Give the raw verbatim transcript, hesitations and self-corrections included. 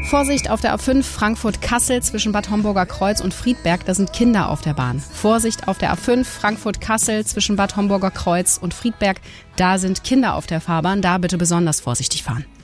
Vorsicht auf der A fünf Frankfurt-Kassel zwischen Bad Homburger Kreuz und Friedberg, da sind Kinder auf der Bahn. Vorsicht auf der A fünf Frankfurt-Kassel zwischen Bad Homburger Kreuz und Friedberg, da sind Kinder auf der Fahrbahn, da bitte besonders vorsichtig fahren.